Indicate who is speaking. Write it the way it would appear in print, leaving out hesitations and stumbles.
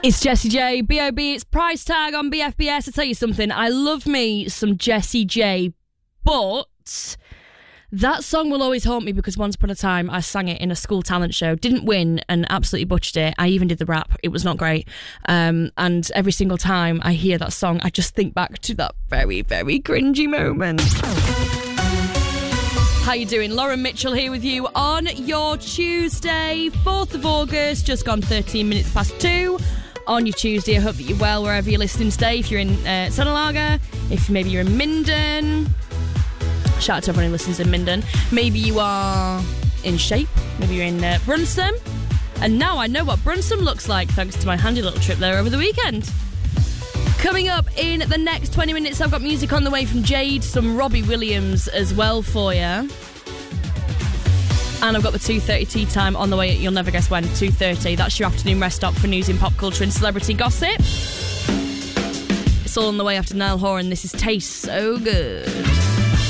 Speaker 1: It's Jessie J, B.O.B, it's Price Tag on BFBS. I tell you something, I love me some Jessie J, but that song will always haunt me because once upon a time I sang it in a school talent show, didn't win and absolutely butchered it. I even did the rap, it was not great. And every single time I hear that song, I just think back to that very, very cringy moment. How you doing? Lauren Mitchell here with you on your Tuesday, 4th of August, just gone 13 minutes past 2. On your Tuesday, I hope that you're well wherever you're listening today. If you're in Sonalaga, if maybe you're in Minden, shout out to everyone who listens in Minden. Maybe you are in Shape, maybe you're in Brunston. And now I know what Brunston looks like thanks to my handy little trip there over the weekend. Coming up in the next 20 minutes, I've got music on the way from Jade, some Robbie Williams as well for you. And I've got the 2:30 tea time on the way. You'll never guess when, 2:30. That's your afternoon rest stop for news in pop culture and celebrity gossip. It's all on the way after Niall Horan. This is Taste So Good.